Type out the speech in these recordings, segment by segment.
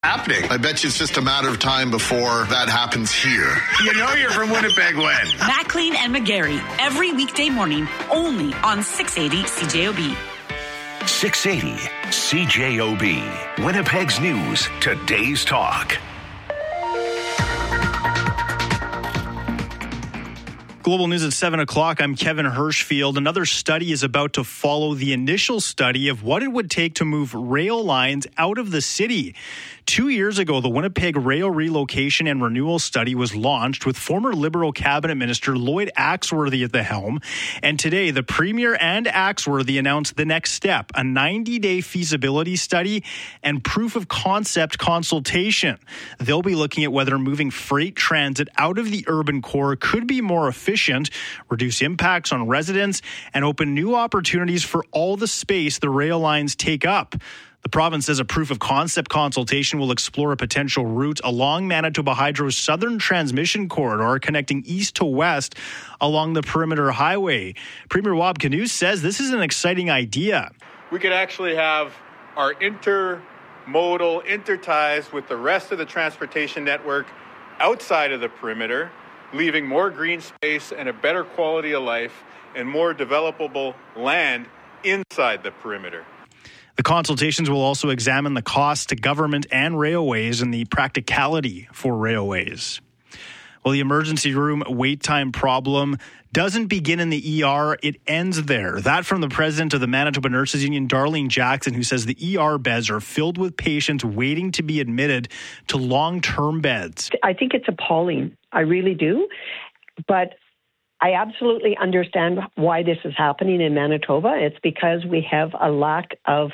happening. I bet you it's just a matter of time before that happens here. You know you're from Winnipeg when? McLean and McGarry, every weekday morning, only on 680 CJOB. 680 CJOB. Winnipeg's News, today's talk. Global News at 7 o'clock. I'm Kevin Hirschfield. Another study is about to follow the initial study of what it would take to move rail lines out of the city. 2 years ago, the Winnipeg Rail Relocation and Renewal Study was launched with former Liberal Cabinet Minister Lloyd Axworthy at the helm. And today, the Premier and Axworthy announced the next step, a 90-day feasibility study and proof of concept consultation. They'll be looking at whether moving freight transit out of the urban core could be more efficient, reduce impacts on residents, and open new opportunities for all the space the rail lines take up. The province says a proof of concept consultation will explore a potential route along Manitoba Hydro's southern transmission corridor connecting east to west along the Perimeter Highway. Premier Wab Kinew says this is an exciting idea. We could actually have our intermodal interties with the rest of the transportation network outside of the perimeter, leaving more green space and a better quality of life and more developable land inside the perimeter. The consultations will also examine the costs to government and railways and the practicality for railways. Well, the emergency room wait time problem doesn't begin in the ER, it ends there. That from the president of the Manitoba Nurses Union, Darlene Jackson, who says the ER beds are filled with patients waiting to be admitted to long-term beds. I think it's appalling. I really do. But I absolutely understand why this is happening in Manitoba. It's because we have a lack of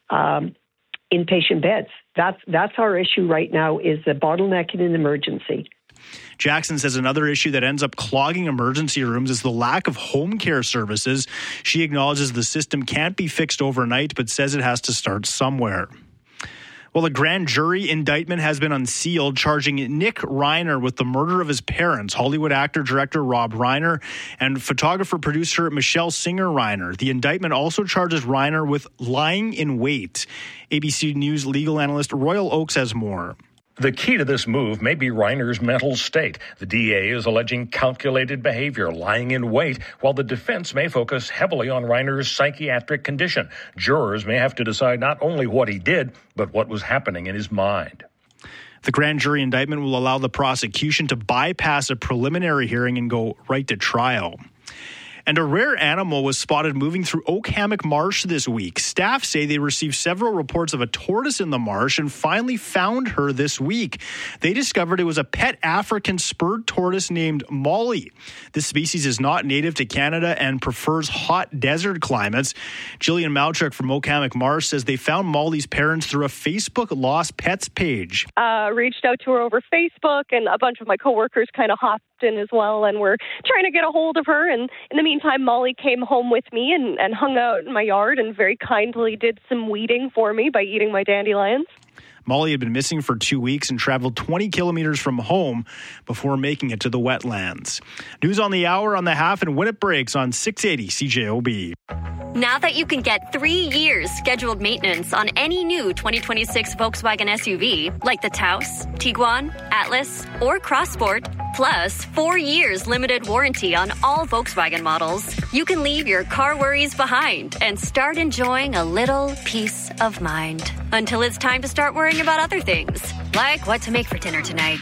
inpatient beds. That's our issue right now, is the bottlenecking in emergency. Jackson says another issue that ends up clogging emergency rooms is the lack of home care services. She acknowledges the system can't be fixed overnight, but says it has to start somewhere. Well, a grand jury indictment has been unsealed, charging Nick Reiner with the murder of his parents, Hollywood actor-director Rob Reiner and photographer-producer Michelle Singer-Reiner. The indictment also charges Reiner with lying in wait. ABC News legal analyst Royal Oakes has more. The key to this move may be Reiner's mental state. The DA is alleging calculated behavior, lying in wait, while the defense may focus heavily on Reiner's psychiatric condition. Jurors may have to decide not only what he did, but what was happening in his mind. The grand jury indictment will allow the prosecution to bypass a preliminary hearing and go right to trial. And a rare animal was spotted moving through Oakhammock Marsh this week. Staff say they received several reports of a tortoise in the marsh and finally found her this week. They discovered it was a pet African spurred tortoise named Molly. This species is not native to Canada and prefers hot desert climates. Jillian Malchuk from Oakhammock Marsh says they found Molly's parents through a Facebook Lost Pets page. Reached out to her over Facebook, and a bunch of my coworkers kind of hopped in as well, and we're trying to get a hold of her. And in the meantime, Molly came home with me and hung out in my yard and very kindly did some weeding for me by eating my dandelions. Molly had been missing for 2 weeks and traveled 20 kilometers from home before making it to the wetlands. News on the hour, on the half, and when it breaks on 680 CJOB. Now that you can get 3 years scheduled maintenance on any new 2026 Volkswagen SUV, like the Taos, Tiguan, Atlas, or Crossport, plus 4 years limited warranty on all Volkswagen models, you can leave your car worries behind and start enjoying a little peace of mind. Until it's time to start worrying about other things, like what to make for dinner tonight.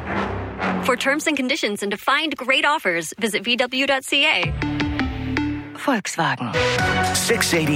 For terms and conditions and to find great offers, visit VW.ca. Volkswagen. 680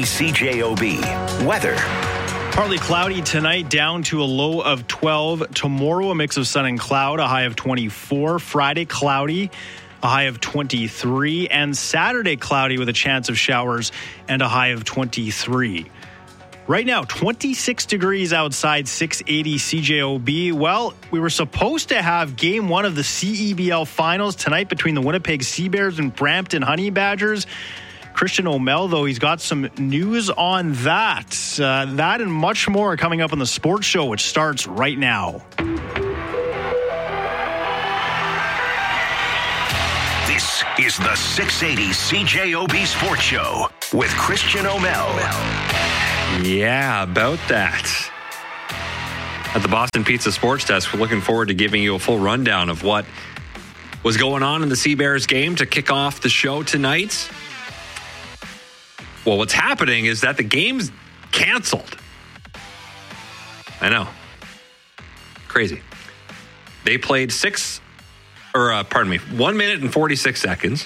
CJOB. Weather. Partly cloudy tonight, down to a low of 12. Tomorrow, a mix of sun and cloud, a high of 24. Friday, cloudy, a high of 23. And Saturday, cloudy with a chance of showers and a high of 23. Right now, 26 degrees outside, 680 CJOB. Well, we were supposed to have Game 1 of the CEBL Finals tonight between the Winnipeg Seabears and Brampton Honey Badgers. Christian O'Mell, though, he's got some news on that. That and much more coming up on the Sports Show, which starts right now. This is the 680 CJOB Sports Show with Christian O'Mell. Yeah, about that. at the Boston Pizza Sports Desk. We're looking forward to giving you a full rundown of what was going on in the Sea Bears game to kick off the show tonight. Well, what's happening is that the game's canceled. I know. Crazy. They played 1 minute and 46 seconds.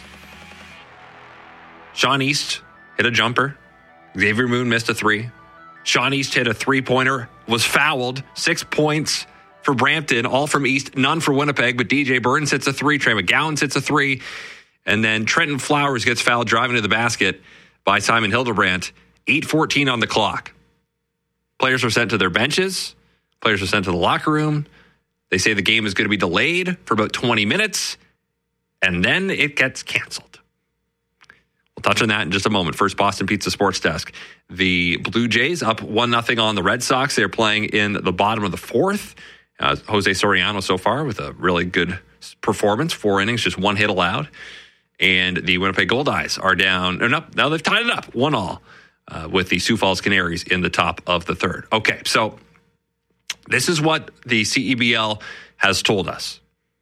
Sean East hit a jumper. Xavier Moon missed a three. Sean East hit a three-pointer, was fouled. 6 points for Brampton, all from East, none for Winnipeg, but DJ Burns hits a three. Trey McGowan hits a three. And then Trenton Flowers gets fouled driving to the basket by Simon Hildebrandt. 8:14 on the clock. Players were sent to their benches. Players were sent to the locker room. They say the game is going to be delayed for about 20 minutes, and then it gets canceled. We'll touch on that in just a moment. First, Boston Pizza Sports Desk. The Blue Jays up 1-0 on the Red Sox. They're playing in the bottom of the fourth. Jose Soriano so far with a really good performance. 4 innings, just 1 hit allowed. And the Winnipeg Goldeyes are down. Now they've tied it up 1-1 with the Sioux Falls Canaries in the top of the third. Okay, so this is what the CEBL has told us.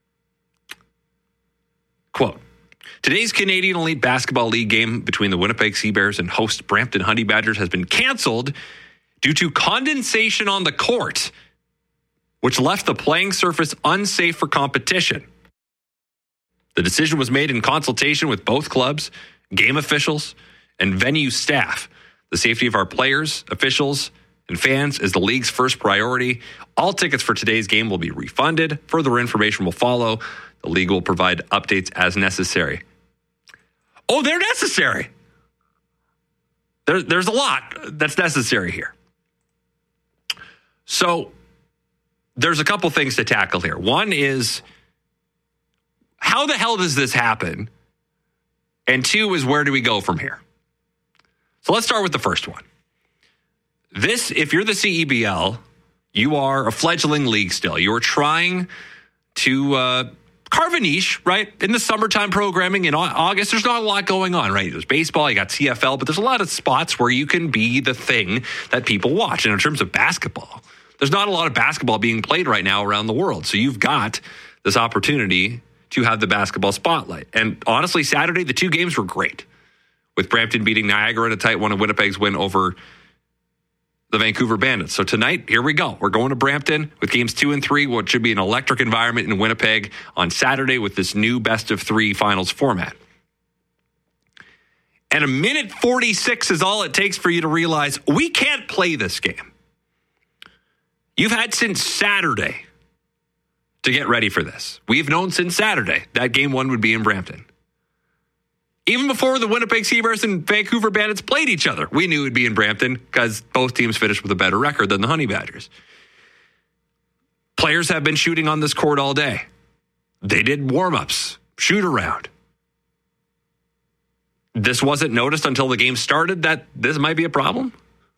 Quote, today's Canadian Elite Basketball League game between the Winnipeg Sea Bears and host Brampton Honey Badgers has been canceled due to condensation on the court, which left the playing surface unsafe for competition. The decision was made in consultation with both clubs, game officials, and venue staff. The safety of our players, officials, and fans is the league's first priority. All tickets for today's game will be refunded. Further information will follow. The league will provide updates as necessary. Oh, they're necessary. There's a lot that's necessary here. So there's a couple things to tackle here. One is, how the hell does this happen? And two is, where do we go from here? So let's start with the first one. This, if you're the CEBL, you are a fledgling league still. You are trying to carve a niche, right? In the summertime programming in August, there's not a lot going on, right? There's baseball, you got CFL, but there's a lot of spots where you can be the thing that people watch. And in terms of basketball, there's not a lot of basketball being played right now around the world. So you've got this opportunity to have the basketball spotlight. And honestly, Saturday, the 2 games were great, with Brampton beating Niagara in a tight one and Winnipeg's win over the Vancouver Bandits. So tonight, here we go. We're going to Brampton with games 2 and 3, what should be an electric environment in Winnipeg on Saturday with this new best-of-3 finals format. And 1:46 is all it takes for you to realize we can't play this game. You've had since Saturday to get ready for this. We've known since Saturday that game 1 would be in Brampton. Even before the Winnipeg Sea Bears and Vancouver Bandits played each other, we knew it would be in Brampton because both teams finished with a better record than the Honey Badgers. Players have been shooting on this court all day. They did warm-ups, shoot around. This wasn't noticed until the game started that this might be a problem?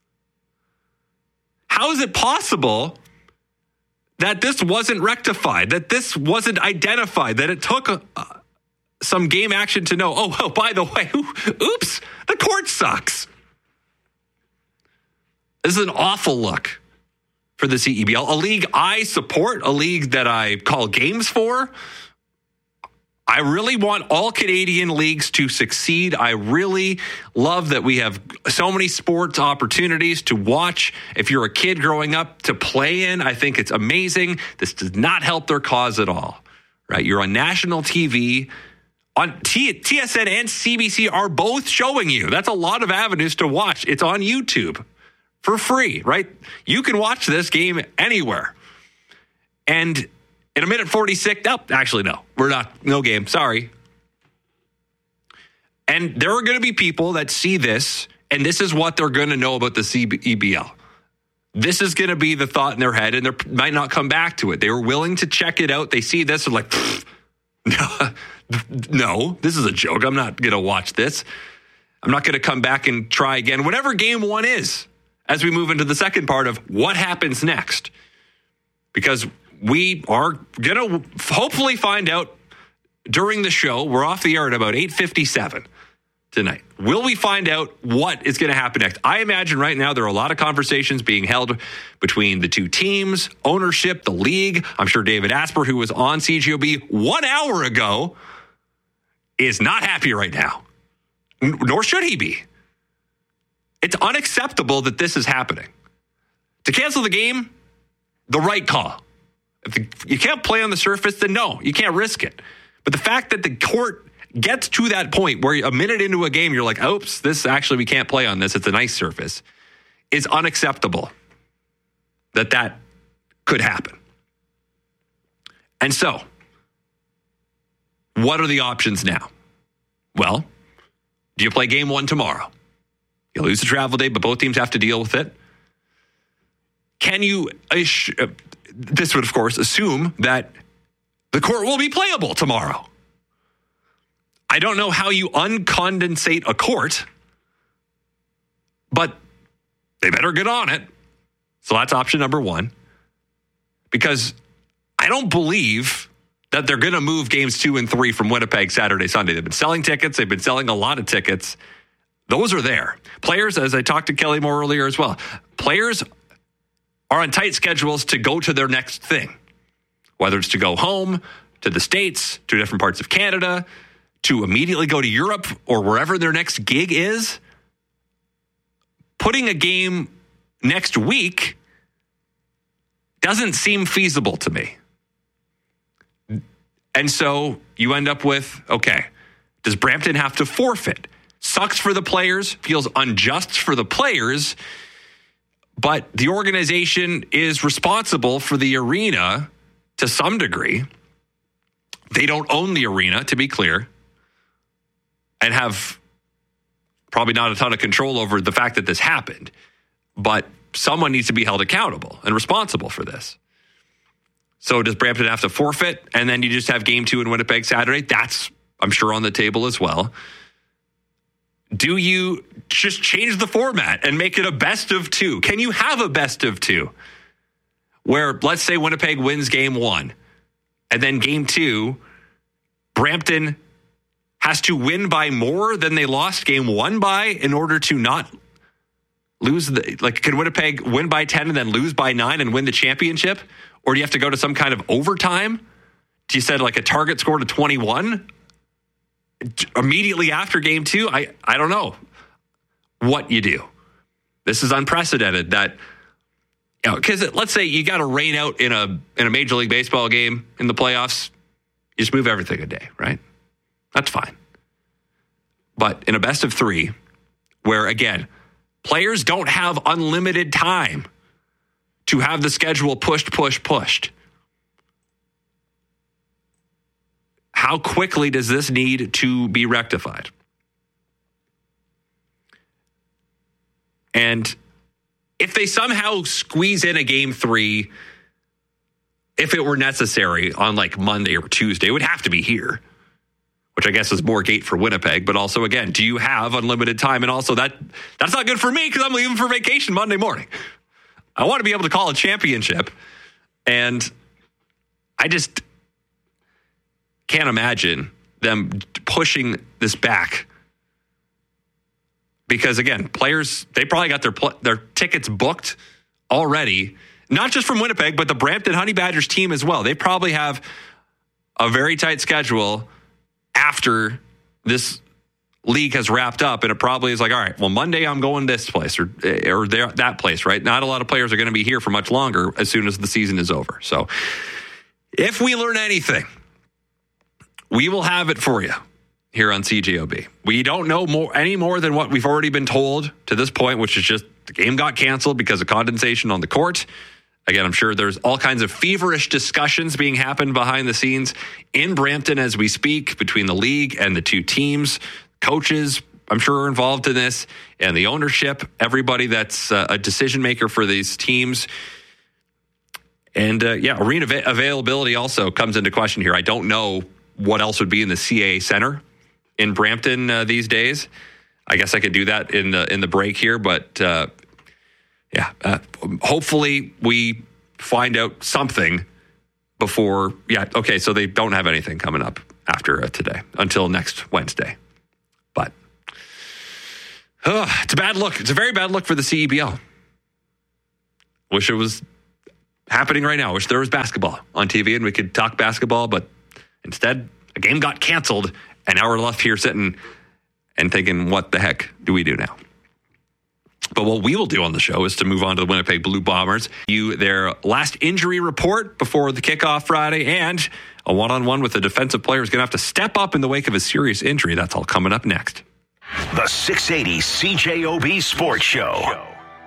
How is it possible that this wasn't rectified, that this wasn't identified, that it took some game action to know, oh, by the way, oops, the court sucks. This is an awful look for the CEBL, a league I support, a league that I call games for. I really want all Canadian leagues to succeed. I really love that we have so many sports opportunities to watch. If you're a kid growing up, to play in, I think it's amazing. This does not help their cause at all, right? You're on national TV. On TSN and CBC are both showing you. That's a lot of avenues to watch. It's on YouTube for free, right? You can watch this game anywhere. And in 1:46, no, we're not, no game, sorry. And there are going to be people that see this, and this is what they're going to know about the CEBL. This is going to be the thought in their head, and they might not come back to it. They were willing to check it out. They see this and like, no, this is a joke. I'm not going to watch this. I'm not going to come back and try again. Whatever game 1 is, as we move into the second part of what happens next. Because we are going to hopefully find out during the show. We're off the air at about 8:57 tonight. Will we find out what is going to happen next? I imagine right now there are a lot of conversations being held between the two teams, ownership, the league. I'm sure David Asper, who was on CJOB 1 hour ago, is not happy right now. Nor should he be. It's unacceptable that this is happening. To cancel the game, the right call. If you can't play on the surface, then no, you can't risk it. But the fact that the court gets to that point where a minute into a game, you're like, oops, we can't play on this. It's a nice surface, is unacceptable that could happen. And so, what are the options now? Well, do you play game 1 tomorrow? You lose the travel day, but both teams have to deal with it. Can you, this would, of course, assume that the court will be playable tomorrow. I don't know how you uncondensate a court, but they better get on it. So that's option number 1. Because I don't believe that they're going to move games 2 and 3 from Winnipeg Saturday, Sunday. They've been selling tickets. They've been selling a lot of tickets. Those are there. Players, as I talked to Kelly Moore earlier as well, players are on tight schedules to go to their next thing, whether it's to go home, to the States, to different parts of Canada, to immediately go to Europe or wherever their next gig is. Putting a game next week doesn't seem feasible to me. And so you end up with, okay, does Brampton have to forfeit? Sucks for the players, feels unjust for the players, but the organization is responsible for the arena to some degree. They don't own the arena, to be clear, and have probably not a ton of control over the fact that this happened. But someone needs to be held accountable and responsible for this. So does Brampton have to forfeit? And then you just have game 2 in Winnipeg Saturday? That's, I'm sure, on the table as well. Do you just change the format and make it a best of 2? Can you have a best of 2? Where, let's say Winnipeg wins game 1. And then game 2, Brampton has to win by more than they lost game 1 by in order to not lose can Winnipeg win by 10 and then lose by 9 and win the championship? Or do you have to go to some kind of overtime? You said like a target score to 21 immediately after game 2? I don't know what you do. This is unprecedented that, because let's say you got to rain out in a Major League Baseball game in the playoffs. You just move everything a day, right? That's fine. But in a best of 3, where again, players don't have unlimited time to have the schedule pushed. How quickly does this need to be rectified? And if they somehow squeeze in a game 3, if it were necessary on like Monday or Tuesday, it would have to be here, which I guess is more gate for Winnipeg. But also, again, do you have unlimited time? And also that's not good for me because I'm leaving for vacation Monday morning. I want to be able to call a championship. And I just can't imagine them pushing this back. Because, again, players, they probably got their tickets booked already, not just from Winnipeg, but the Brampton Honey Badgers team as well. They probably have a very tight schedule after this league has wrapped up, and it probably is like, all right, well, Monday I'm going this place or that place, right? Not a lot of players are going to be here for much longer as soon as the season is over. So if we learn anything, we will have it for you here on CJOB. We don't know any more than what we've already been told to this point, which is just the game got canceled because of condensation on the court. Again, I'm sure there's all kinds of feverish discussions being happened behind the scenes in Brampton as we speak between the league and the two teams. Coaches, I'm sure, are involved in this, and the ownership, everybody that's a decision maker for these teams. And arena availability also comes into question here. I don't know what else would be in the CAA Center in Brampton these days. I guess I could do that in the break here, but hopefully we find out something before. Okay, so they don't have anything coming up after today until next Wednesday. But It's a bad look. It's a very bad look for the CEBL. Wish it was happening right now. Wish there was basketball on TV and we could talk basketball, but instead, a game got canceled, and now we're left here sitting and thinking, what the heck do we do now? But what we will do on the show is to move on to the Winnipeg Blue Bombers. Their last injury report before the kickoff Friday, and a one-on-one with a defensive player who's going to have to step up in the wake of a serious injury. That's all coming up next. The 680 CJOB Sports Show.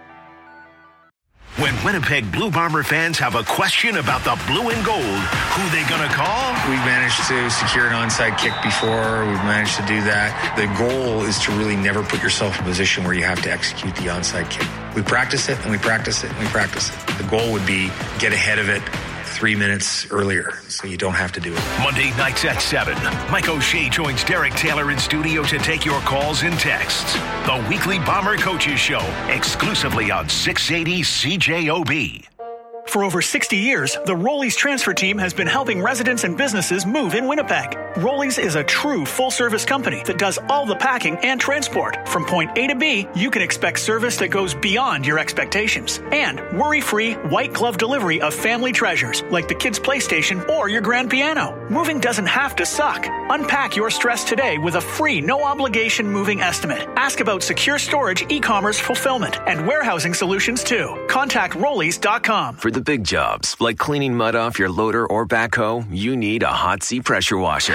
When Winnipeg Blue Bomber fans have a question about the blue and gold, who they gonna call? We managed to secure an onside kick before. We've managed to do that. The goal is to really never put yourself in a position where you have to execute the onside kick. We practice it and we practice it and we practice it. The goal would be get ahead of it 3 minutes earlier so you don't have to do it. Monday nights at 7, Mike O'Shea joins Derek Taylor in studio to take your calls and texts. The weekly Bomber Coaches Show, exclusively on 680 CJOB. For over 60 years, the Rollies transfer team has been helping residents and businesses move in Winnipeg. Rollies is a true full-service company that does all the packing and transport. From point A to B, you can expect service that goes beyond your expectations. And worry-free, white-glove delivery of family treasures, like the kids' PlayStation or your grand piano. Moving doesn't have to suck. Unpack your stress today with a free, no-obligation moving estimate. Ask about secure storage, e-commerce fulfillment, and warehousing solutions, too. Contact Rollies.com. For the big jobs, like cleaning mud off your loader or backhoe, you need a Hotsy pressure washer.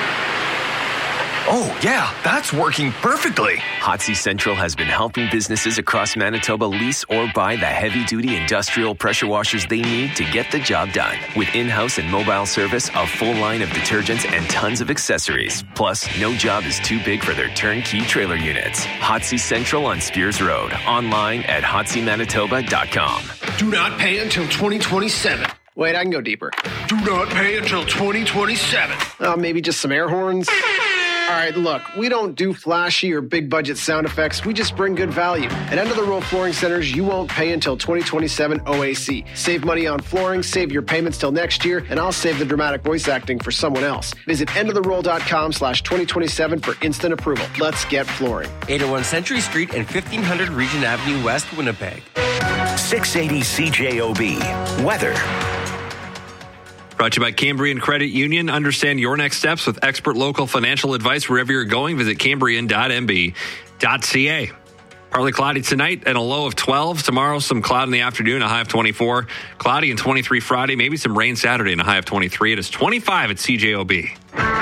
Oh, yeah, that's working perfectly. Hotsy Central has been helping businesses across Manitoba lease or buy the heavy-duty industrial pressure washers they need to get the job done. With in-house and mobile service, a full line of detergents, and tons of accessories. Plus, no job is too big for their turnkey trailer units. Hotsy Central on Spears Road. Online at hotsymanitoba.com. Do not pay until 2027. Wait, I can go deeper. Do not pay until 2027. Maybe just some air horns? All right, look, we don't do flashy or big budget sound effects. We just bring good value. At End of the Row Flooring Centers, you won't pay until 2027 OAC. Save money on flooring, save your payments till next year, and I'll save the dramatic voice acting for someone else. Visit endoftheroll.com/2027 for instant approval. Let's get flooring. 801 Century Street and 1500 Regent Avenue West, Winnipeg. 680 CJOB. Weather. Brought to you by Cambrian Credit Union. Understand your next steps with expert local financial advice wherever you're going. Visit cambrian.mb.ca. Partly cloudy tonight and a low of 12. Tomorrow, some cloud in the afternoon, a high of 24. Cloudy and 23 Friday, maybe some rain Saturday and a high of 23. It is 25 at CJOB.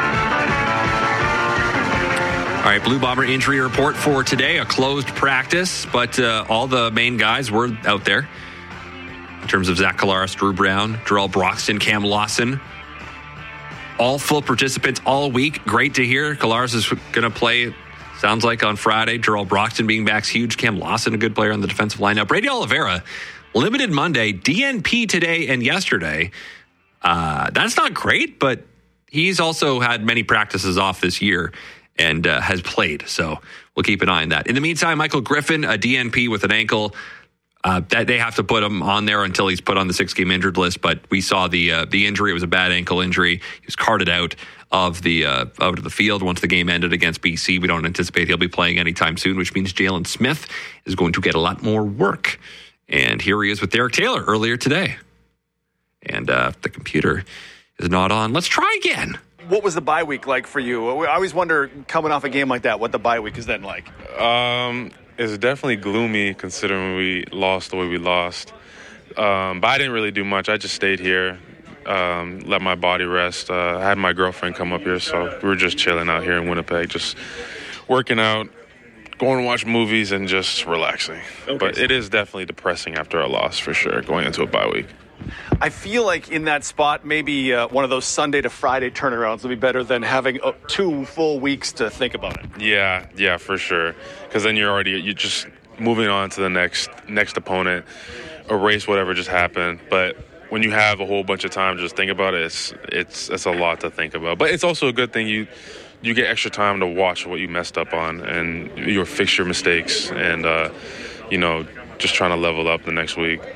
All right, Blue Bomber injury report for today. A closed practice, but all the main guys were out there. In terms of Zach Collaros, Drew Brown, Jarrell Broxton, Cam Lawson. All full participants all week. Great to hear. Collaros is going to play, sounds like, on Friday. Jarrell Broxton being back's huge. Cam Lawson, a good player on the defensive line. Now, Brady Oliveira, limited Monday, DNP today and yesterday. That's not great, but he's also had many practices off this year and has played. So we'll keep an eye on that. In the meantime, Michael Griffin, a DNP with an ankle. That they have to put him on there until he's put on the 6-game injured list. But we saw the injury. It was a bad ankle injury. He was carted out of the field once the game ended against BC. We don't anticipate he'll be playing anytime soon, which means Jalen Smith is going to get a lot more work. And here he is with Derek Taylor earlier today. And the computer is not on. Let's try again. What was the bye week like for you? I always wonder, coming off a game like that, what the bye week is then like. It's definitely gloomy considering we lost the way we lost. But I didn't really do much. I just stayed here, let my body rest. I had my girlfriend come up here, so we were just chilling out here in Winnipeg, just working out, going to watch movies, and just relaxing. Okay. But it is definitely depressing after a loss, for sure, going into a bye week. I feel like in that spot, maybe one of those Sunday to Friday turnarounds will be better than having 2 full weeks to think about it. Yeah, for sure. Because then you're just moving on to the next opponent, erase whatever just happened. But when you have a whole bunch of time to just think about it, it's a lot to think about. But it's also a good thing you get extra time to watch what you messed up on and you fix your mistakes and just trying to level up the next week.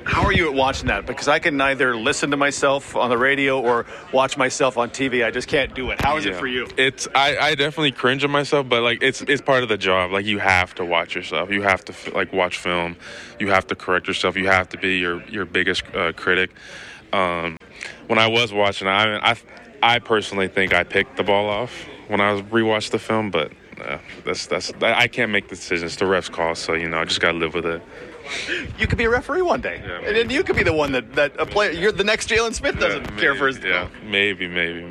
How are you at watching that? Because I can neither listen to myself on the radio or watch myself on TV. I just can't do it. How is it for you? I definitely cringe at myself, but like it's part of the job. Like you have to watch yourself. You have to watch film. You have to correct yourself. You have to be your biggest critic. When I was watching, I personally think I picked the ball off when I rewatched the film, but I can't make the decisions. The refs call, so I just gotta live with it. You could be a referee one day, and then you could be the one that a player. You're the next Jalen Smith doesn't care for his. Yeah, maybe.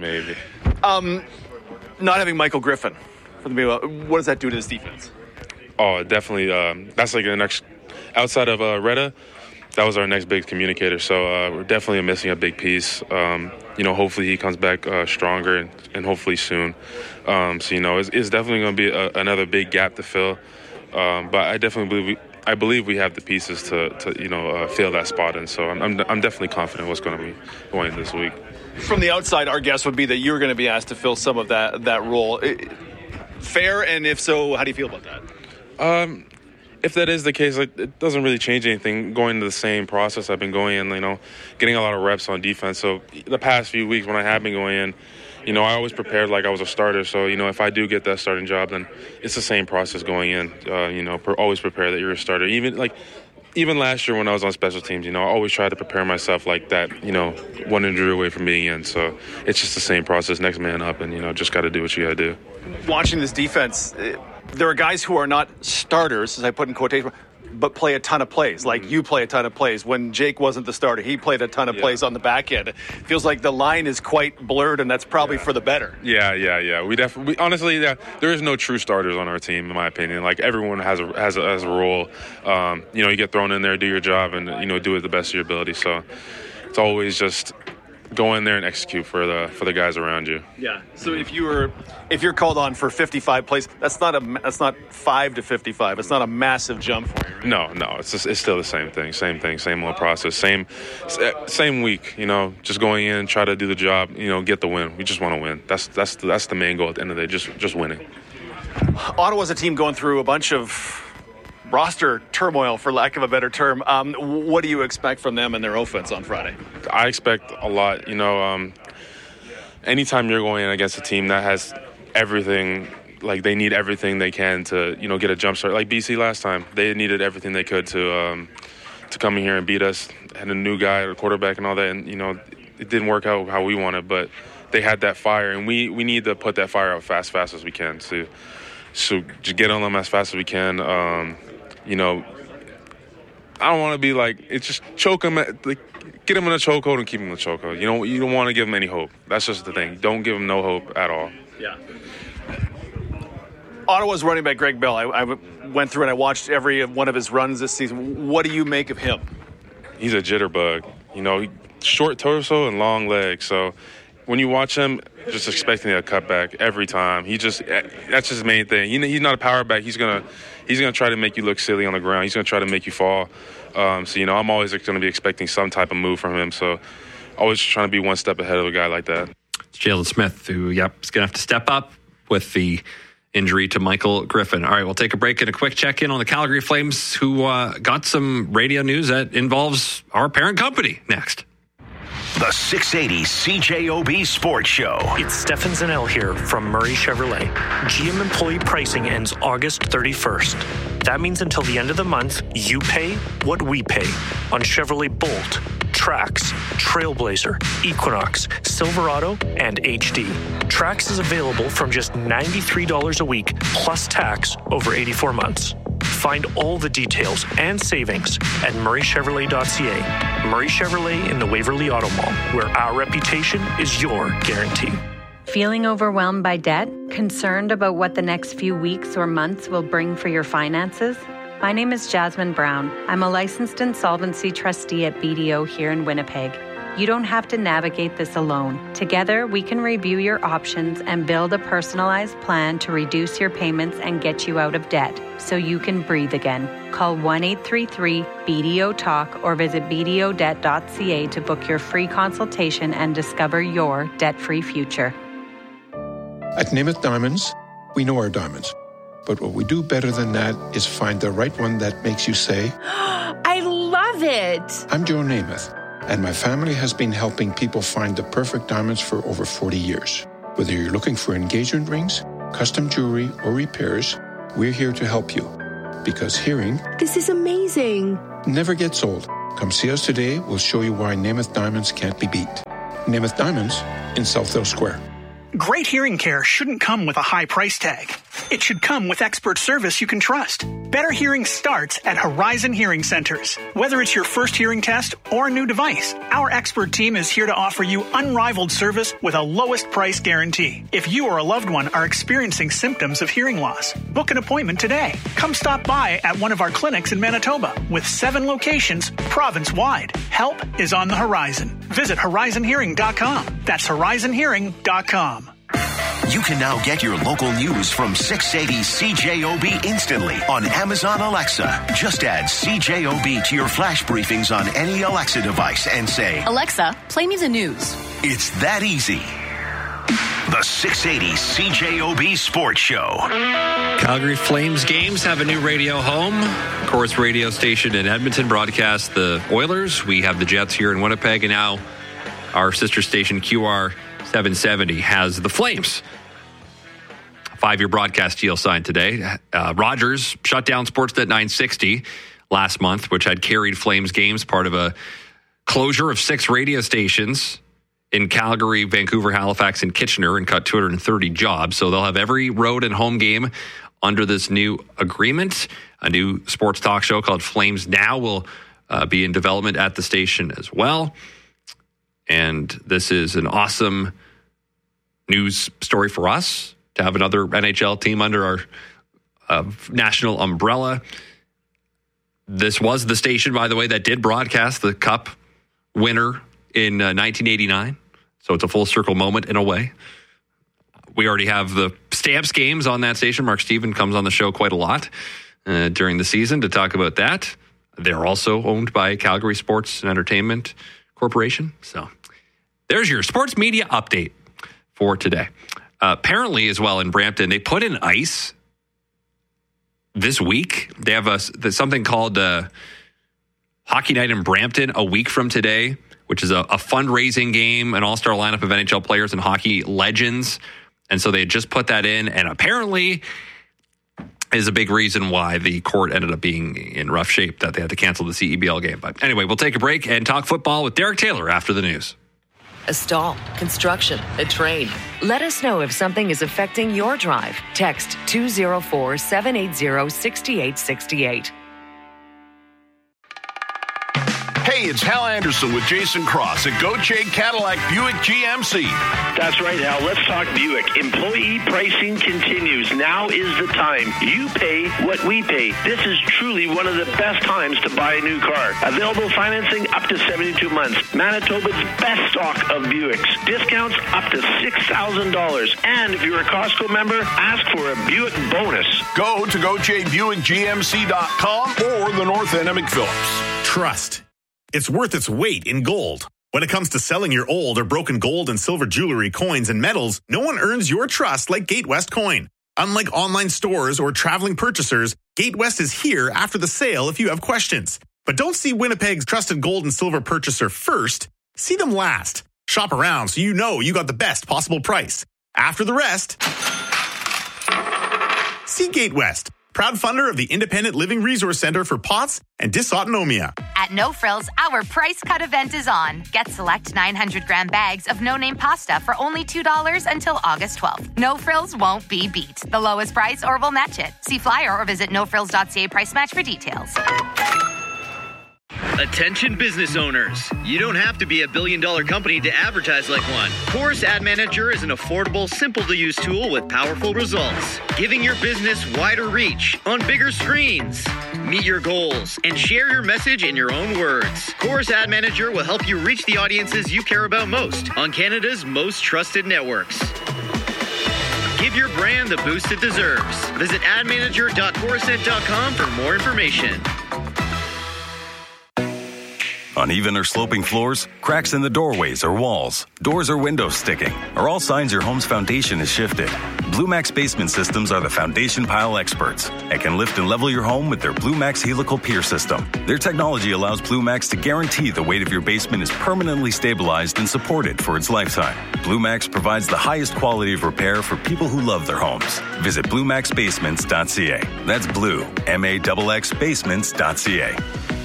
Not having Michael Griffin, what does that do to this defense? Oh, definitely. That's like the next outside of Retta. That was our next big communicator. So we're definitely missing a big piece. Hopefully he comes back stronger and hopefully soon. It's definitely going to be another big gap to fill. But I definitely believe we have the pieces to fill that spot in. So I'm definitely confident what's going to be going this week. From the outside, our guess would be that you're going to be asked to fill some of that role. Fair, and if so, how do you feel about that? If that is the case, it doesn't really change anything going to the same process I've been going in, getting a lot of reps on defense. So the past few weeks when I have been going in, I always prepared like I was a starter. So, if I do get that starting job, then it's the same process going in. Always prepare that you're a starter. Even last year when I was on special teams, I always try to prepare myself like that, one injury away from being in. So it's just the same process, next man up, and, just got to do what you got to do. Watching this defense, there are guys who are not starters, as I put in quotation, but play a ton of plays. Like you play a ton of plays. When Jake wasn't the starter, he played a ton of plays on the back end. It feels like the line is quite blurred, and that's probably for the better. Yeah. We honestly, there is no true starters on our team, in my opinion. Like everyone has a role. You get thrown in there, do your job, and do it the best of your ability. So it's always just go in there and execute for the guys around you. Yeah. So if you're called on for 55 plays, that's not 5 to 55. It's not a massive jump for you. Right? No. It's still the same thing. Same old process. Same week. Just going in, try to do the job. Get the win. We just want to win. That's the main goal at the end of the day. Just winning. Ottawa's a team going through a bunch of roster turmoil, for lack of a better term. What do you expect from them and their offense on Friday? I expect a lot. Anytime you're going against a team that has everything, like they need everything they can to, get a jump start. Like BC last time, they needed everything they could to come in here and beat us. Had a new guy, a quarterback, and all that, and it didn't work out how we wanted, but they had that fire, and we need to put that fire out fast as we can. So just get on them as fast as we can. I don't want to be like, it's just choke them, get them in a chokehold and keep them in a chokehold. You don't want to give them any hope. That's just the thing. Don't give them no hope at all. Yeah. Ottawa's running back Greg Bell. I went through and I watched every one of his runs this season. What do you make of him? He's a jitterbug. Short torso and long legs. So when you watch him, just expecting a cutback every time. That's just his main thing. He's not a power back. He's gonna try to make you look silly on the ground. He's gonna try to make you fall. I'm always going to be expecting some type of move from him. So always trying to be one step ahead of a guy like that. It's Jalen Smith, who is going to have to step up with the injury to Michael Griffin. All right, we'll take a break and a quick check-in on the Calgary Flames, who got some radio news that involves our parent company next. The 680 CJOB Sports Show. It's Stefan Zanel here from Murray Chevrolet. GM employee pricing ends August 31st. That means until the end of the month, you pay what we pay on Chevrolet Bolt, Trax, Trailblazer, Equinox, Silverado, and HD. Trax is available from just $93 a week plus tax over 84 months. Find all the details and savings at murraychevrolet.ca. Murray Chevrolet in the Waverly Auto Mall, where our reputation is your guarantee. Feeling overwhelmed by debt? Concerned about what the next few weeks or months will bring for your finances? My name is Jasmine Brown. I'm a licensed insolvency trustee at BDO here in Winnipeg. You don't have to navigate this alone. Together, we can review your options and build a personalized plan to reduce your payments and get you out of debt so you can breathe again. Call 1-833-BDO-TALK or visit bdodebt.ca to book your free consultation and discover your debt-free future. At Namath Diamonds, we know our diamonds. But what we do better than that is find the right one that makes you say, I love love it. I'm Joe Namath, and my family has been helping people find the perfect diamonds for over 40 years. Whether you're looking for engagement rings, custom jewelry, or repairs, we're here to help you. Because hearing... This is amazing. ...never gets old. Come see us today. We'll show you why Namath Diamonds can't be beat. Namath Diamonds in Southdale Square. Great hearing care shouldn't come with a high price tag. It should come with expert service you can trust. Better hearing starts at Horizon Hearing Centers. Whether it's your first hearing test or a new device, our expert team is here to offer you unrivaled service with a lowest price guarantee. If you or a loved one are experiencing symptoms of hearing loss, book an appointment today. Come stop by at one of our clinics in Manitoba with 7 locations province-wide. Help is on the horizon. Visit horizonhearing.com. That's horizonhearing.com. You can now get your local news from 680 CJOB instantly on Amazon Alexa. Just add CJOB to your flash briefings on any Alexa device and say, Alexa, play me the news. It's that easy. The 680 CJOB Sports Show. Calgary Flames games have a new radio home. Corus radio station in Edmonton broadcasts the Oilers. We have the Jets here in Winnipeg, and now our sister station QR 770 has the Flames. 5-year broadcast deal signed today. Rogers shut down Sportsnet 960 last month, which had carried Flames games, part of a closure of 6 radio stations in Calgary, Vancouver, Halifax, and Kitchener, and cut 230 jobs. So they'll have every road and home game under this new agreement. A new sports talk show called Flames Now will be in development at the station as well. And this is an awesome news story for us to have another NHL team under our national umbrella. This was the station, by the way, that did broadcast the Cup winner in 1989. So it's a full circle moment in a way. We already have the Stamps games on that station. Mark Steven comes on the show quite a lot during the season to talk about that. They're also owned by Calgary Sports and Entertainment Corporation. So there's your sports media update for today. Apparently, as well, in Brampton, they put in ice this week. They have something called Hockey Night in Brampton a week from today, which is a fundraising game, an all-star lineup of NHL players and hockey legends. And so they just put that in, and apparently is a big reason why the court ended up being in rough shape, that they had to cancel the CEBL game. But anyway, we'll take a break and talk football with Derek Taylor after the news. A stall, construction, a train. Let us know if something is affecting your drive. Text 204-780-6868. Hey, it's Hal Anderson with Jason Cross at Gauthier Cadillac Buick GMC. That's right, Hal. Let's talk Buick. Employee pricing continues. Now is the time. You pay what we pay. This is truly one of the best times to buy a new car. Available financing up to 72 months. Manitoba's best stock of Buicks. Discounts up to $6,000. And if you're a Costco member, ask for a Buick bonus. Go to GautierBuickGMC.com or the north end of McPhillips. Trust. It's worth its weight in gold. When it comes to selling your old or broken gold and silver jewelry, coins, and metals, no one earns your trust like Gatewest Coin. Unlike online stores or traveling purchasers, Gatewest is here after the sale if you have questions. But don't see Winnipeg's trusted gold and silver purchaser first. See them last. Shop around so you know you got the best possible price. After the rest, see Gatewest, proud funder of the Independent Living Resource Center for POTS and Dysautonomia. At No Frills, our price cut event is on. Get select 900-gram bags of no-name pasta for only $2 until August 12th. No Frills won't be beat. The lowest price or we'll match it. See flyer or visit nofrills.ca price match for details. Attention business owners. You don't have to be a billion-dollar company to advertise like one. Corus Ad Manager is an affordable, simple-to-use tool with powerful results, giving your business wider reach on bigger screens. Meet your goals and share your message in your own words. Corus Ad Manager will help you reach the audiences you care about most on Canada's most trusted networks. Give your brand the boost it deserves. Visit admanager.corusnet.com for more information. Uneven or sloping floors, cracks in the doorways or walls, doors or windows sticking, are all signs your home's foundation is shifted. Blue Max Basement Systems are the foundation pile experts and can lift and level your home with their Blue Max Helical Pier System. Their technology allows Blue Max to guarantee the weight of your basement is permanently stabilized and supported for its lifetime. Blue Max provides the highest quality of repair for people who love their homes. Visit BlueMaxBasements.ca. That's Blue, MAXX Basements.ca.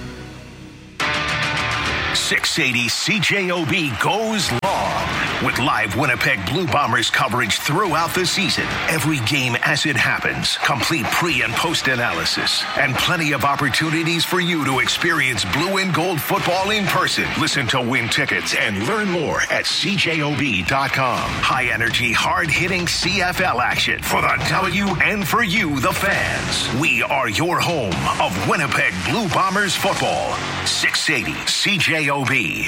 680 CJOB goes long with live Winnipeg Blue Bombers coverage throughout the season. Every game as it happens, complete pre- and post-analysis, and plenty of opportunities for you to experience blue and gold football in person. Listen to win tickets and learn more at CJOB.com. High-energy, hard-hitting CFL action for the W and for you, the fans. We are your home of Winnipeg Blue Bombers football. 680 CJOB.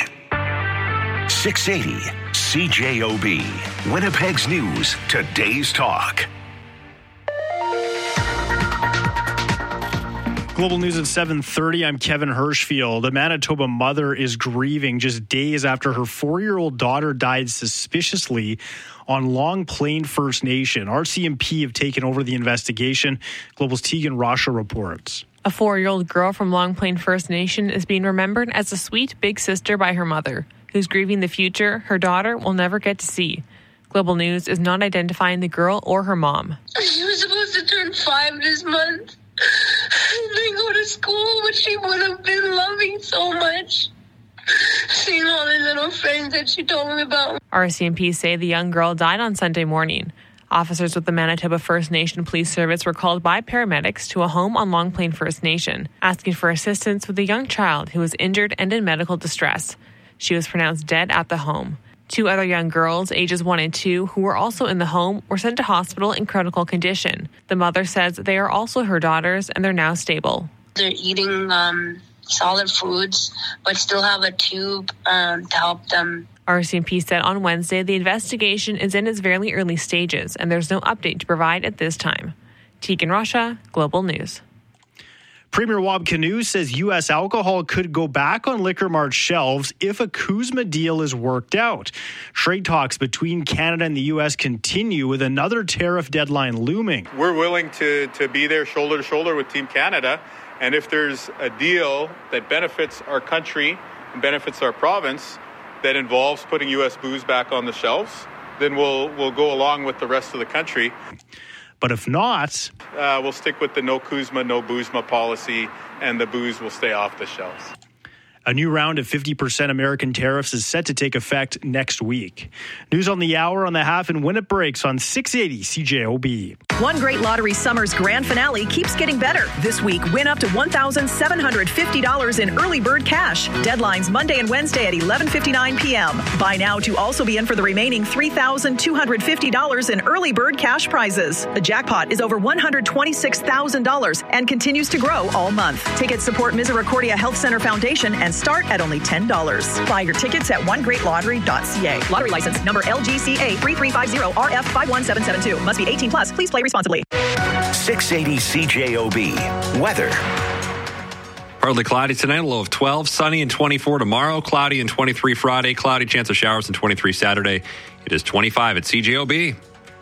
680 CJOB. Winnipeg's news, today's talk. Global News at 7:30. I'm Kevin Hirschfield. A Manitoba mother is grieving just days after her 4-year-old daughter died suspiciously on Long Plain First Nation. RCMP have taken over the investigation. Global's Tegan Rasha reports. A 4-year-old girl from Long Plain First Nation is being remembered as a sweet big sister by her mother, who's grieving the future her daughter will never get to see. Global News is not identifying the girl or her mom. She was supposed to turn 5 this month and then go to school, which she would have been loving so much. Seeing all the little friends that she told me about. RCMP say the young girl died on Sunday morning. Officers with the Manitoba First Nation Police Service were called by paramedics to a home on Long Plain First Nation, asking for assistance with a young child who was injured and in medical distress. She was pronounced dead at the home. 2 other young girls, ages 1 and 2, who were also in the home, were sent to hospital in critical condition. The mother says they are also her daughters and they're now stable. They're eating solid foods, but still have a tube to help them. RCMP said on Wednesday the investigation is in its very early stages and there's no update to provide at this time. Tegan Rasha, Global News. Premier Wab Kinew says U.S. alcohol could go back on Liquor Mart shelves if a CUSMA deal is worked out. Trade talks between Canada and the U.S. continue with another tariff deadline looming. We're willing to be there shoulder to shoulder with Team Canada, and if there's a deal that benefits our country and benefits our province that involves putting U.S. booze back on the shelves, then we'll go along with the rest of the country. But if not, we'll stick with the no CUSMA, no boozma policy, and the booze will stay off the shelves. A new round of 50% American tariffs is set to take effect next week. News on the hour, on the half, and when it breaks on 680 CJOB. One Great Lottery Summer's grand finale keeps getting better. This week, win up to $1,750 in early bird cash. Deadlines Monday and Wednesday at 11:59 p.m. Buy now to also be in for the remaining $3,250 in early bird cash prizes. The jackpot is over $126,000 and continues to grow all month. Tickets support Misericordia Health Center Foundation and start at only $10. Buy your tickets at onegreatlottery.ca. Lottery license number LGCA 3350RF51772. Must be 18 plus. Please play responsibly. 680 CJOB. Weather. Partly cloudy tonight, a low of 12. Sunny and 24 tomorrow. Cloudy and 23 Friday. Cloudy, chance of showers and 23 Saturday. It is 25 at CJOB.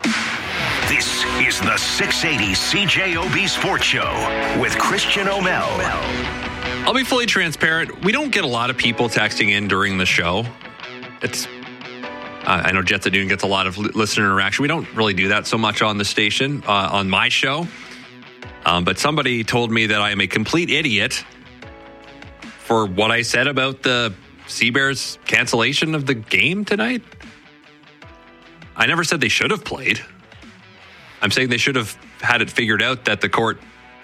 This is the 680 CJOB Sports Show with Christian O'Mell. I'll be fully transparent. We don't get a lot of people texting in during the show. I know Jets at Noon gets a lot of listener interaction. We don't really do that so much on the station, on my show. But somebody told me that I am a complete idiot for what I said about the Seabears cancellation of the game tonight. I never said they should have played. I'm saying they should have had it figured out that the court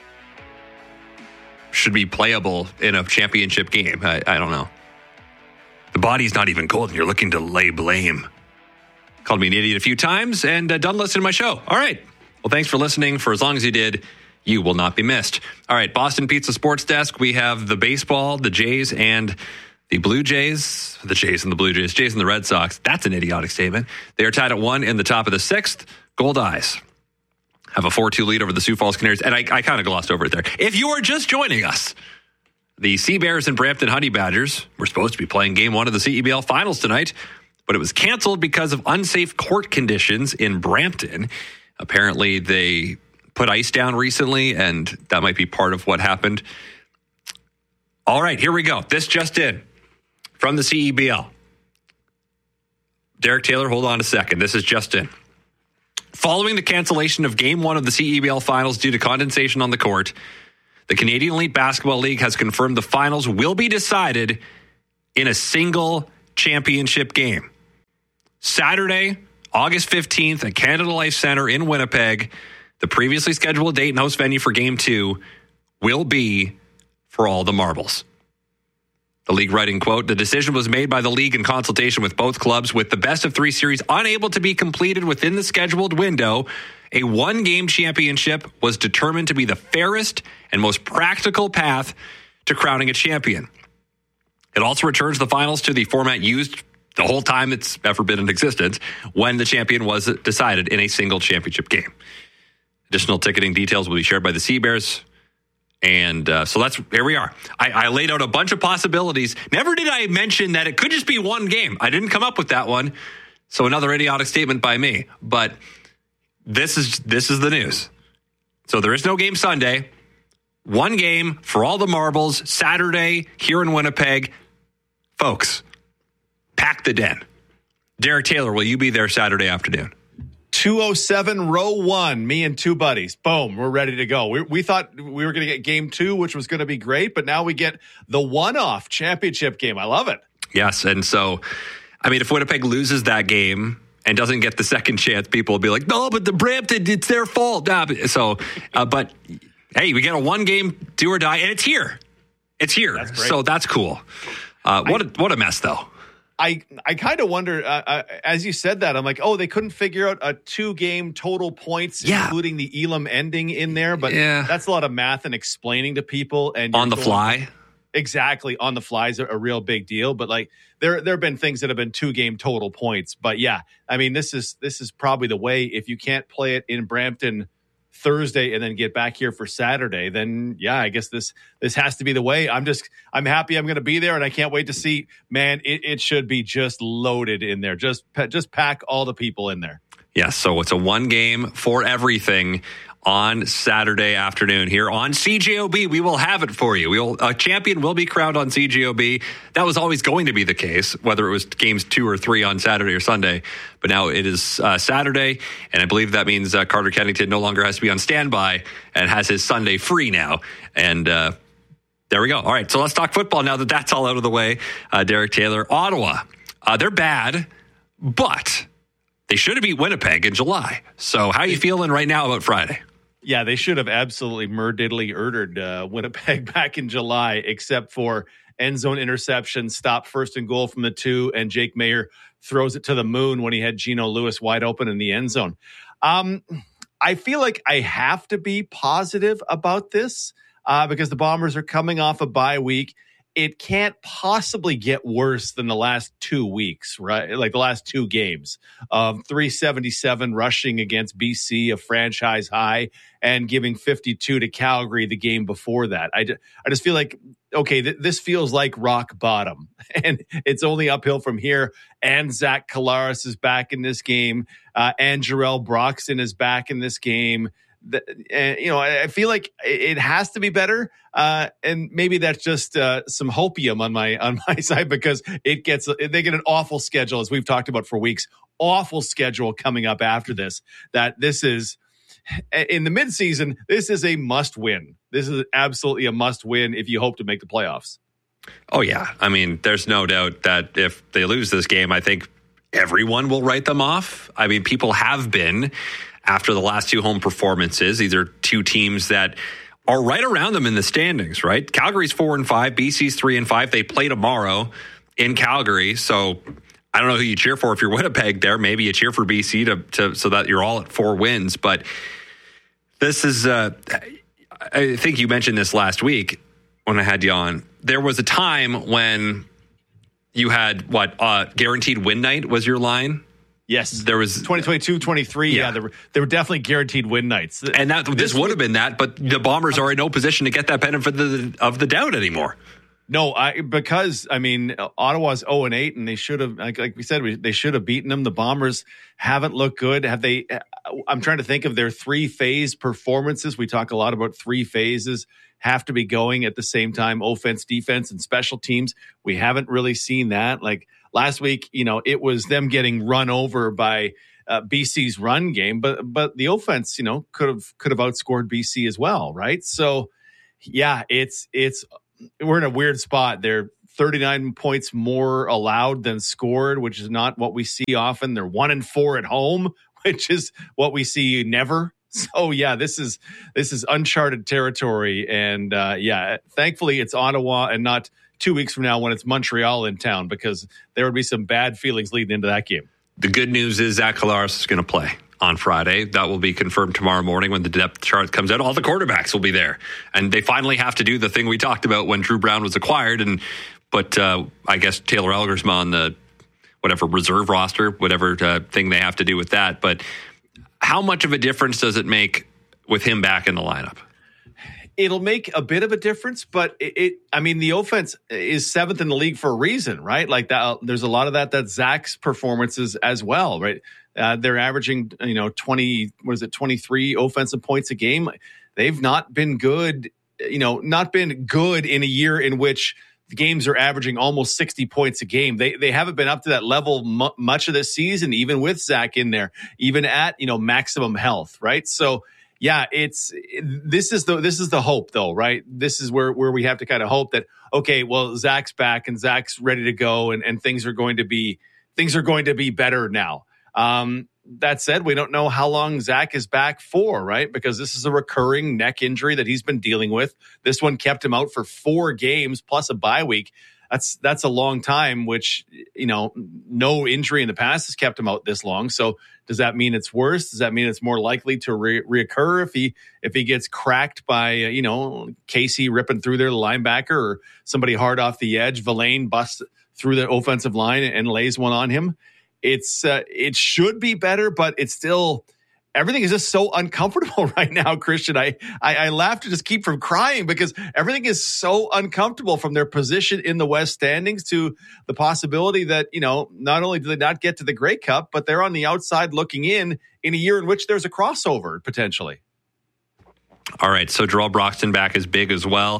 should be playable in a championship game. I don't know. The body's not even cold and you're looking to lay blame. Called me an idiot a few times and done listening to my show. All right. Well, thanks for listening. For as long as you did, you will not be missed. All right. Boston Pizza Sports Desk. We have the baseball, the Jays, and the Blue Jays. The Jays and the Blue Jays. Jays and the Red Sox. That's an idiotic statement. They are tied at 1 in the top of the 6th. Gold Eyes have a 4-2 lead over the Sioux Falls Canaries. And I kind of glossed over it there. If you are just joining us, The Sea Bears and Brampton Honey Badgers were supposed to be playing Game 1 of the CEBL Finals tonight, but it was canceled because of unsafe court conditions in Brampton. Apparently, they put ice down recently, and that might be part of what happened. All right, here we go. This just in from the CEBL. Derek Taylor, hold on a second. This is just in. Following the cancellation of Game 1 of the CEBL Finals due to condensation on the court, the Canadian Elite Basketball League has confirmed the finals will be decided in a single championship game. Saturday, August 15th at Canada Life Centre in Winnipeg, the previously scheduled date and host venue for Game 2 will be for all the marbles. The league writing, quote, "The decision was made by the league in consultation with both clubs, with the best of 3 series unable to be completed within the scheduled window. A 1-game championship was determined to be the fairest and most practical path to crowning a champion. It also returns the finals to the format used the whole time it's ever been in existence when the champion was decided in a single championship game. Additional ticketing details will be shared by the Sea Bears." And so here we are. I laid out a bunch of possibilities. Never did I mention that it could just be 1 game. I didn't come up with that one. So another idiotic statement by me. But this is the news. So there is no game Sunday. 1 game for all the marbles, Saturday here in Winnipeg. Folks, pack the den. Derek Taylor, will you be there Saturday afternoon? 207 row 1, me and 2 buddies. Boom, we're ready to go. We thought we were going to get Game 2, which was going to be great, but now we get the one-off championship game. I love it. Yes, and so, I mean, if Winnipeg loses that game and doesn't get the second chance, people will be like, no, but the Brampton, it's their fault. So, but hey, we get a 1-game do or die, and it's here. It's here. That's great. So that's cool. What a mess, though. I kind of wonder, as you said that, I'm like, oh, they couldn't figure out a 2-game total points, including the Elam ending in there. But that's a lot of math and explaining to people. And on the fly. Exactly. On the fly is a real big deal. But like there have been things that have been 2-game total points. But yeah, I mean, this is probably the way. If you can't play it in Brampton Thursday and then get back here for Saturday, then yeah, I guess this has to be the way. I'm happy I'm going to be there, and I can't wait to see, man, it should be just loaded in there. Just pack all the people in there. Yes, so it's a 1 game for everything on Saturday afternoon here on CJOB. We will have it for you. A champion will be crowned on CJOB. That was always going to be the case, whether it was games 2 or 3 on Saturday or Sunday. But now it is Saturday, and I believe that means Carter Kennington no longer has to be on standby and has his Sunday free now. And there we go. All right, so let's talk football now that that's all out of the way. Derek Taylor, Ottawa. They're bad, but they should have beat Winnipeg in July. So how are you feeling right now about Friday? Yeah, they should have absolutely murdiddly-urdered Winnipeg back in July, except for end zone interception, stop 1st and goal from the 2, and Jake Mayer throws it to the moon when he had Geno Lewis wide open in the end zone. I feel like I have to be positive about this because the Bombers are coming off a bye week. It can't possibly get worse than the last 2 weeks, right? Like the last 2 games of 377 rushing against BC, a franchise high, and giving 52 to Calgary the game before that. I just feel like, okay, this feels like rock bottom, and it's only uphill from here. And Zach Collaros is back in this game, and Jarrell Broxton is back in this game. I feel like it has to be better, and maybe that's just some hopium on my side because they get an awful schedule, as we've talked about for weeks. Awful schedule coming up after this. That this is in the midseason. This is a must win. This is absolutely a must win if you hope to make the playoffs. Oh yeah, I mean, there's no doubt that if they lose this game, I think everyone will write them off. I mean, people have been. After the last 2 home performances, these are 2 teams that are right around them in the standings, right? Calgary's 4-5, BC's 3-5. They play tomorrow in Calgary. So I don't know who you cheer for if you're Winnipeg there. Maybe you cheer for BC to so that you're all at 4 wins. But this is, I think you mentioned this last week when I had you on. There was a time when you had guaranteed win night was your line. Yes. There was 2022, 23. Yeah, they were definitely guaranteed win nights. And this would have been that, but the Bombers are in no position to get that benefit of the doubt anymore. No, because Ottawa's 0-8, and they should have, like we said, they should have beaten them. The Bombers haven't looked good. Have they? I'm trying to think of their 3-phase performances. We talk a lot about 3 phases have to be going at the same time: offense, defense, and special teams. We haven't really seen that. Like last week, it was them getting run over by BC's run game, but the offense, could have outscored BC as well, right? So, yeah, it's we're in a weird spot. They're 39 points more allowed than scored, which is not what we see often. They're 1-4 at home, which is what we see never. So yeah, this is uncharted territory, and thankfully it's Ottawa and not 2 weeks from now when it's Montreal in town, because there would be some bad feelings leading into that game. The good news is Zach Collaros is going to play on Friday. That will be confirmed tomorrow morning when the depth chart comes out. All the quarterbacks will be there, and they finally have to do the thing we talked about when Drew Brown was acquired. But I guess Taylor Elgersma on the whatever reserve roster, whatever thing they have to do with that. But how much of a difference does it make with him back in the lineup? It'll make a bit of a difference, but the offense is 7th in the league for a reason, right? Like that, there's a lot of that's Zach's performances as well, right? They're averaging, 23 offensive points a game. They've not been good, in a year in which the games are averaging almost 60 points a game. They haven't been up to that level much of this season, even with Zach in there, even at, maximum health, right? So, yeah, this is the hope though, right? This is where we have to kind of hope that, okay, well, Zach's back and Zach's ready to go, and things are going to be better now. That said, we don't know how long Zach is back for, right? Because this is a recurring neck injury that he's been dealing with. This one kept him out for 4 games plus a bye week. That's a long time, which, no injury in the past has kept him out this long. So does that mean it's worse? Does that mean it's more likely to reoccur if he gets cracked by, Casey ripping through their linebacker, or somebody hard off the edge, Villain busts through the offensive line and lays one on him? It should be better, but it's still, everything is just so uncomfortable right now, Christian. I laugh to just keep from crying, because everything is so uncomfortable, from their position in the West standings to the possibility that, not only do they not get to the Grey Cup, but they're on the outside looking in a year in which there's a crossover potentially. All right. So Jarrell Broxton back is big as well.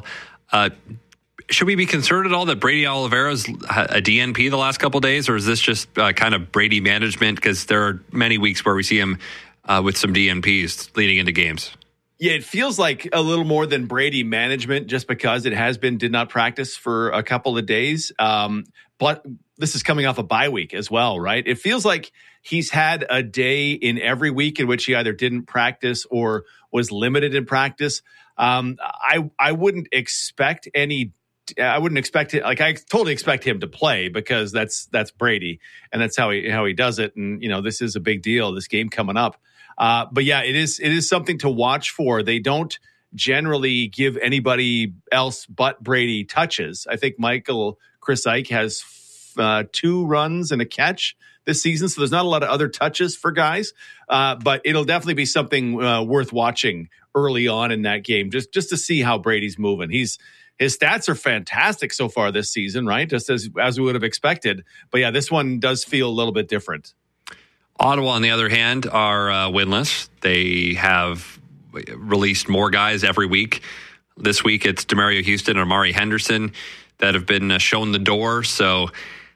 Should we be concerned at all that Brady Oliveira's a DNP the last couple of days, or is this just kind of Brady management? Because there are many weeks where we see him with some DNPs leading into games. Yeah, it feels like a little more than Brady management, just because it has been did not practice for a couple of days. But this is coming off a bye week as well, right? It feels like he's had a day in every week in which he either didn't practice or was limited in practice. I wouldn't expect any. I wouldn't expect it. Like, I totally expect him to play, because that's Brady, and that's how he does it. And this is a big deal, this game coming up. But yeah, it is something to watch for. They don't generally give anybody else but Brady touches. I think Chris Ike has 2 runs and a catch this season, so there's not a lot of other touches for guys. But it'll definitely be something worth watching early on in that game, just to see how Brady's moving. His stats are fantastic so far this season, right? Just as we would have expected. But yeah, this one does feel a little bit different. Ottawa, on the other hand, are winless. They have released more guys every week. This week, it's Demario Houston and Amari Henderson that have been shown the door. So,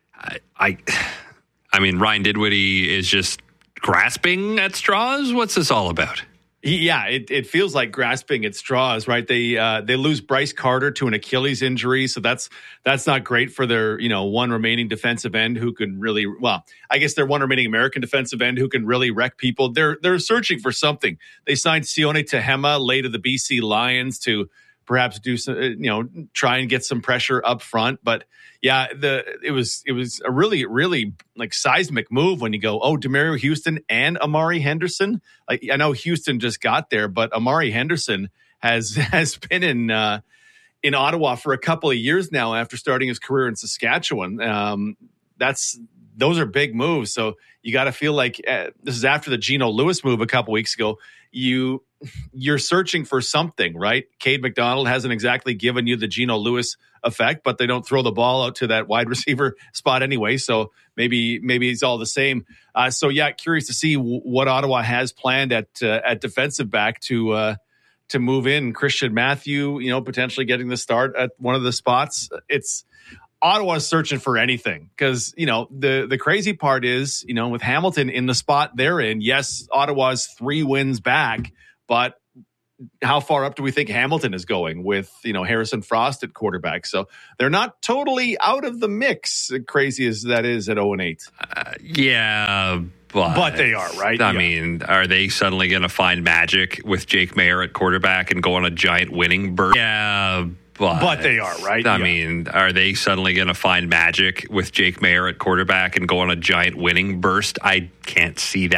I mean, Ryan Dinwiddie is just grasping at straws. What's this all about? Yeah, it feels like grasping at straws, right? They lose Bryce Carter to an Achilles injury, so that's not great for their one remaining defensive end who can really, well, I guess their one remaining American defensive end who can really wreck people. They're searching for something. They signed Sione Tehema late of the BC Lions to perhaps do some, try and get some pressure up front, but yeah, it was a really, really like seismic move when you go, oh, Demario Houston and Amari Henderson. Like, I know Houston just got there, but Amari Henderson has been in Ottawa for a couple of years now after starting his career in Saskatchewan. That's those are big moves. So you got to feel like this is after the Geno Lewis move a couple weeks ago. You're searching for something, right? Cade McDonald hasn't exactly given you the Geno Lewis effect, but they don't throw the ball out to that wide receiver spot anyway. So maybe it's all the same. So yeah, curious to see what Ottawa has planned at defensive back to move in Christian Matthew, potentially getting the start at one of the spots. It's Ottawa's searching for anything because, the crazy part is, with Hamilton in the spot they're in, yes, Ottawa's 3 wins back, but how far up do we think Hamilton is going with, Harrison Frost at quarterback? So they're not totally out of the mix, crazy as that is at 0-8. Yeah, but they are, right? I mean, are they suddenly going to find magic with Jake Mayer at quarterback and go on a giant winning burst? Yeah, but they are, right? I mean, are they suddenly going to find magic with Jake Mayer at quarterback and go on a giant winning burst? I can't see that.